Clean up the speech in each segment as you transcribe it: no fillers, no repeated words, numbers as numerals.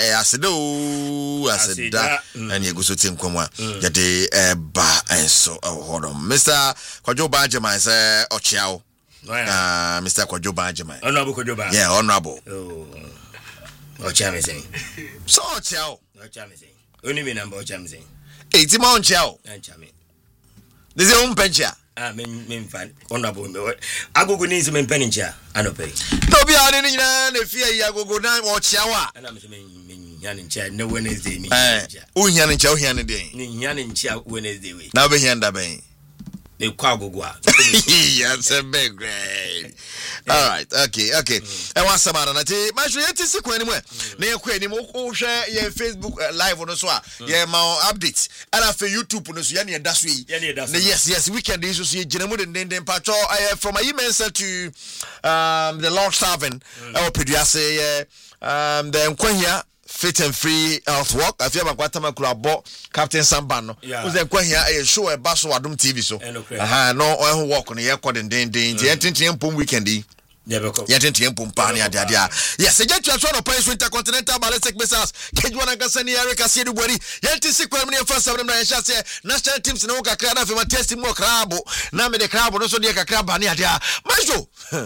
aseda and you go so tin kwamwa yade ba enso hold on Mr. Kwajo Banjema say ochiao Mr. Kwajo Banjema honorable Kwajo Banjema yeah honorable ochiao me saying so ochiao me saying only me number ochiao me saying 80 ma ochiao ancha me this is un pencha me fan honorable agogo ni se me pencha anope no bi ade ni nyina na fie ya agogo na ochiao ana me Yan chair no Wednesday me. Uhian chair uhian dey. Ni yan chair Wednesday we. Na be hian da ben. Me kwa gogwa. Yes, a big great. All right, okay. I want some other na ma hwe yeti sikwa ni mu. Na ye kwa ni mu hwe ye Facebook live no so a ye ma updates. Ana for YouTube no so ye na da so yi. Yes, weekend is so ye ginamu den patcho from Ayimensah to the Lord Serving. I will produce the Nkwahia Fit and Free Health Walk. I feel Makwatama Kurabo Captain Sambano. Who's the Nkwahia show a basso Adum TV so. No oil walk on the airport and den Pum weekendy. Yatin Pum Pani Adia. Yes, I get to a sort of place intercontinental ballistic missiles. Kedwana Gassani Erica Sidibori. Yanti Sikwamini first of them national teams in Oka Krada for my testing more crabo. Name the crab also the Crabani Adia. Majo.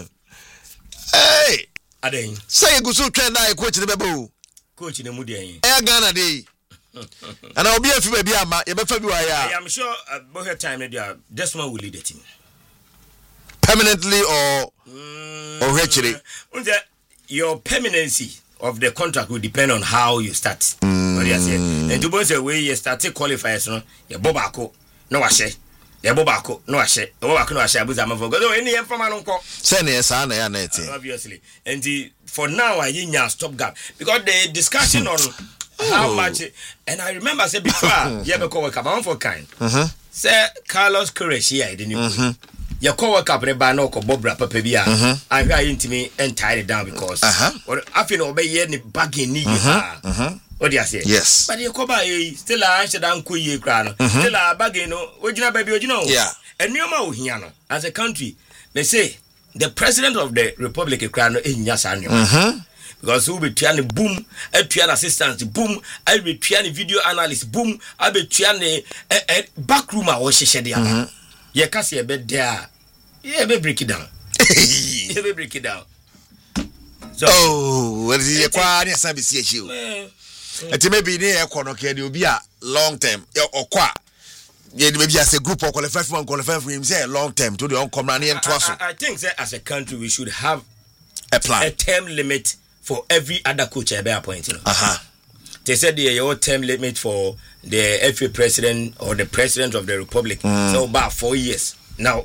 Hey. Say go so trend I coach the babu. Coach in the Mudi. Ghana day. And I'll be a few baby. I am sure about her time this one will lead the team. Permanently or actually. Your permanency of the contract will depend on how you start. What you say? And to both the way you start to qualify, no, your Bobako, no washe. Bobako, no ashe. Bobako no ashe. Abuza mafogo. No any from anonko. Send yes, obviously. And for now, I didn't stop gap because the discussion on how much. And I remember say before, you have a work up. I'm for kind. Say Carlos Queiroz here. Didn't your co-work up no Bob Rapper Pebia. I got into me and tied it down because I feel obey any bagging need. What do you say? Yes. But you come by still I should uncle ye crown. Still a bagging, original baby, Yeah. And you know, Hiano, as a country, they say the president of the Republic of Crown in Yasanio. Because who be trying boom, a trying assistance, boom, I be trying video analyst, boom, I be trying a back room. I was she there. You can't see a bed there. Yeah, be break it down. Yeah, be break it down. So, what is your quality? CHU. It may be near Konoke, you'll be a long term or qua. Maybe as a group or qualify for him, say long term to the Uncommon and Twasso. I think that as a country, we should have a plan, a term limit for every other coach I bear appointing. They said your term limit for the FA president or the president of the Republic. So about 4 years. Now,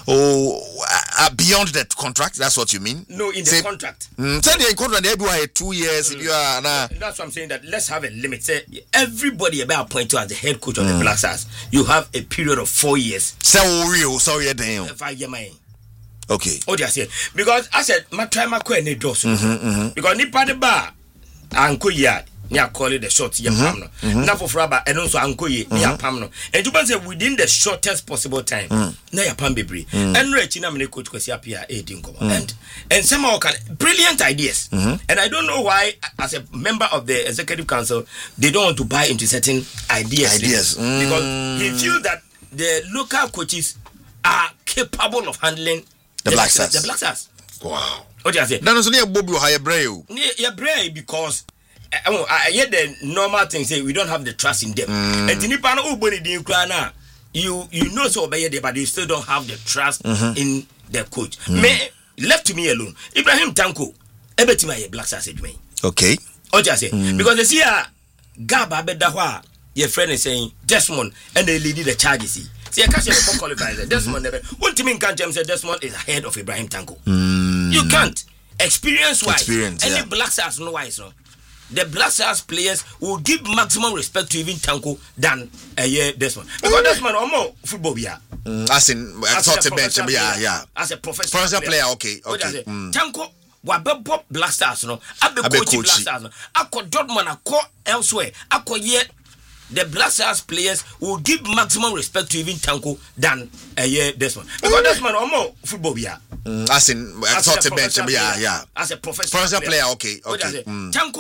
beyond that contract, that's what you mean? No, in the contract. Say the contract, they have 2 years. If you are that's what I'm saying. That let's have a limit. Say everybody about appointed as the head coach of the Black Stars, you have a period of 4 years. So real, sorry, damn. 5 years, man. Okay. Oh, I said because I said my try my queen need dos because nipa the bar anko ya ni call it the short ya pam no na for fraba and also anko ye ya pam no and you say within the shortest possible time na ya pam bebre and reach na me coach kwesi apia edin ko and somehow can brilliant ideas and I don't know why as a member of the executive council they don't want to buy into certain ideas because he feels that the local coaches are capable of handling the Black Stars. The Black Stars. Wow. What do you say? That is near Bobby or higher braille. Near braille because I hear the normal thing say we don't have the trust in them. And the Nipano Uboni di Ukraina, you know so obey them, but you still don't have the trust in the coach. Me left to me alone. Ibrahim Tanko, everything my Black Stars said me. Okay. What do you say? Because they see Gaba Bedahwa, your friend is saying Desmond, and they lead the charges. See, I can't say qualify. Desmond never. One team in Kanchem said Desmond is ahead of Ibrahim Tanko. You can't. Experience-wise. Any Black Stars no wise, no. The Black Stars players will give maximum respect to even Tanko than Desmond. Because Desmond more football, yeah. As in, as a bench, yeah. As a professional player, okay. Tanko. Wabebo Black Stars, no. Abe coach Black Stars, no. Ako Dortmund, ako elsewhere. Ako yet. The Black Stars players will give maximum respect to even Tanko than Desmond. Because Desmond more football, yeah. As in, as a bench, yeah. As a professional player, okay. Tanko.